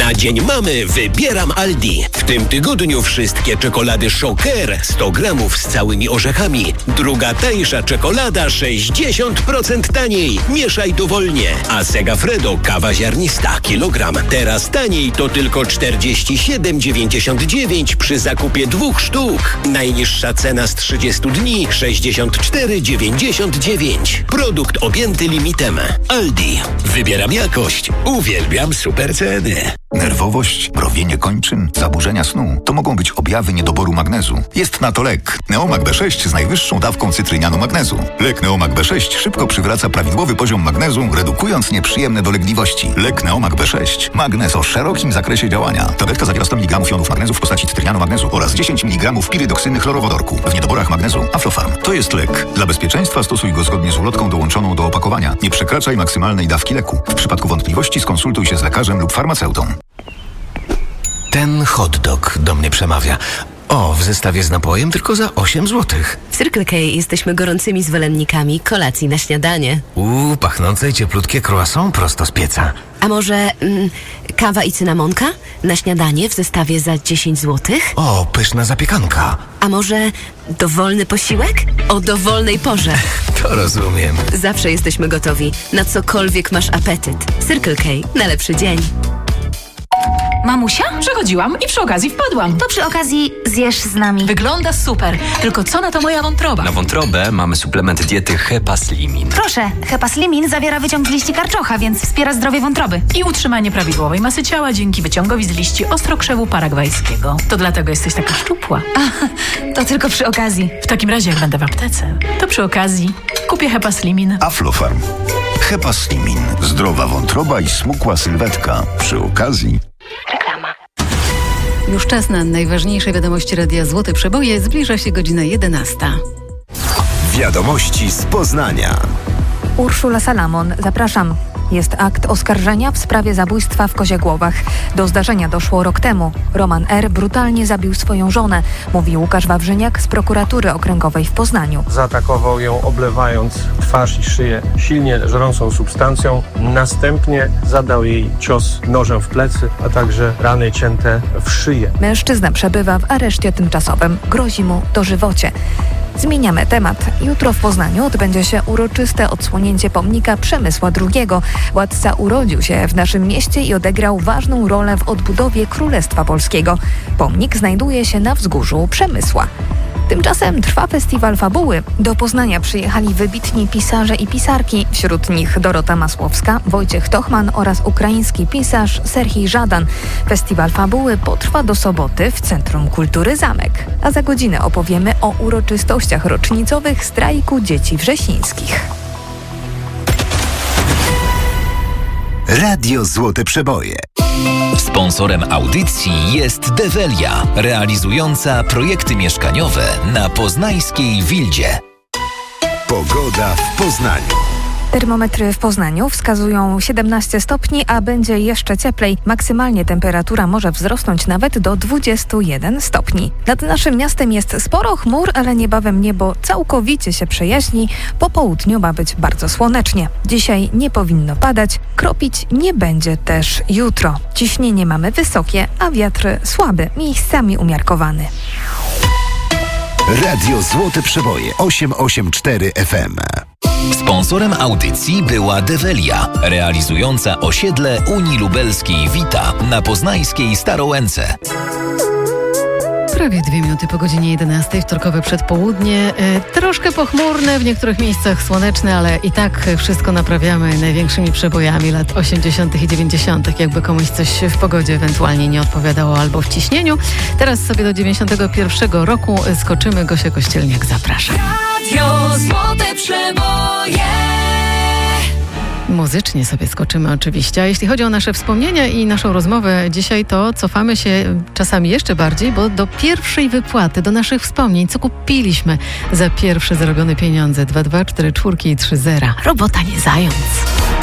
Na Dzień Mamy wybieram Aldi. W tym tygodniu wszystkie czekolady Shocker 100 gramów z całymi orzechami. Druga tańsza czekolada 60% taniej. Mieszaj dowolnie. A Segafredo kawa ziarnista kilogram. Teraz taniej to tylko 47,99 przy zakupie 2 sztuk. Najniższa cena z 30 dni 64,99. Produkt objęty limitem. Aldi. Wybieram jakość. Uwielbiam super ceny. Nerwowość, mrowienie kończyn, zaburzenia snu to mogą być objawy niedoboru magnezu. Jest na to lek Neomag B6 z najwyższą dawką cytrynianu magnezu. Lek Neomag B6 szybko przywraca prawidłowy poziom magnezu, redukując nieprzyjemne dolegliwości. Lek Neomag B6. Magnez o szerokim zakresie działania. Tabletka zawiera 100 mg jonów magnezu w postaci cytrynianu magnezu oraz 10 mg pirydoksyny chlorowodorku. W niedoborach magnezu Aflofarm. To jest lek. Dla bezpieczeństwa stosuj go zgodnie z ulotką dołączoną do opakowania. Nie przekraczaj maksymalnej dawki leku. W przypadku wątpliwości skonsultuj się z lekarzem lub farmaceutą. Ten hot dog do mnie przemawia. O, w zestawie z napojem tylko za 8 zł. W Circle K jesteśmy gorącymi zwolennikami kolacji na śniadanie. Pachnące i cieplutkie croissant prosto z pieca. A może kawa i cynamonka na śniadanie w zestawie za 10 zł? O, pyszna zapiekanka. A może dowolny posiłek? O dowolnej porze. To rozumiem. Zawsze jesteśmy gotowi, na cokolwiek masz apetyt. Circle K, na lepszy dzień. Mamusia? Przechodziłam i przy okazji wpadłam. To przy okazji zjesz z nami. Wygląda super, tylko co na to moja wątroba? Na wątrobę mamy suplement diety Hepaslimin. Proszę, Hepaslimin zawiera wyciąg z liści karczocha, więc wspiera zdrowie wątroby. I utrzymanie prawidłowej masy ciała dzięki wyciągowi z liści ostrokrzewu paragwajskiego. To dlatego jesteś taka szczupła. To tylko przy okazji. W takim razie jak będę w aptece, to przy okazji kupię Hepaslimin. Aflofarm. Hepaslimin. Zdrowa wątroba i smukła sylwetka. Przy okazji... Reklama. Już czas na najważniejsze wiadomości Radia Złote Przeboje. Zbliża się godzina 11. Wiadomości z Poznania. Urszula Salamon, zapraszam. Jest akt oskarżenia w sprawie zabójstwa w Koziegłowach. Do zdarzenia doszło rok temu. Roman R. brutalnie zabił swoją żonę, mówi Łukasz Wawrzyniak z prokuratury okręgowej w Poznaniu. Zaatakował ją, oblewając twarz i szyję silnie żrącą substancją. Następnie zadał jej cios nożem w plecy, a także rany cięte w szyję. Mężczyzna przebywa w areszcie tymczasowym. Grozi mu dożywocie. Zmieniamy temat. Jutro w Poznaniu odbędzie się uroczyste odsłonięcie pomnika Przemysła II. Władca urodził się w naszym mieście i odegrał ważną rolę w odbudowie Królestwa Polskiego. Pomnik znajduje się na wzgórzu Przemysła. Tymczasem trwa festiwal fabuły. Do Poznania przyjechali wybitni pisarze i pisarki, wśród nich Dorota Masłowska, Wojciech Tochman oraz ukraiński pisarz Serhij Żadan. Festiwal fabuły potrwa do soboty w Centrum Kultury Zamek. A za godzinę opowiemy o uroczystościach rocznicowych strajku dzieci wrzesińskich. Radio Złote Przeboje. Sponsorem audycji jest Develia, realizująca projekty mieszkaniowe na poznańskiej Wildzie. Pogoda w Poznaniu. Termometry w Poznaniu wskazują 17 stopni, a będzie jeszcze cieplej. Maksymalnie temperatura może wzrosnąć nawet do 21 stopni. Nad naszym miastem jest sporo chmur, ale niebawem niebo całkowicie się przejaśni. Po południu ma być bardzo słonecznie. Dzisiaj nie powinno padać, kropić nie będzie też jutro. Ciśnienie mamy wysokie, a wiatr słaby, miejscami umiarkowany. Radio Złote Przeboje 884 FM. Sponsorem audycji była Develia, realizująca osiedle Unii Lubelskiej Wita na poznańskiej Starołęce. Prawie 2 minuty po godzinie 11, wtorkowe przedpołudnie. Troszkę pochmurne, w niektórych miejscach słoneczne, ale i tak wszystko naprawiamy największymi przebojami lat 80. i 90., jakby komuś coś w pogodzie ewentualnie nie odpowiadało albo w ciśnieniu. Teraz sobie do 91 roku skoczymy. Gosia Kościelniak, zapraszam. Radio Złote Przeboje. Muzycznie sobie skoczymy oczywiście, a jeśli chodzi o nasze wspomnienia i naszą rozmowę dzisiaj, to cofamy się czasami jeszcze bardziej, bo do pierwszej wypłaty, do naszych wspomnień, co kupiliśmy za pierwsze zarobione pieniądze. 2, 2, 4, 4 i 3 zera. Robota nie zając.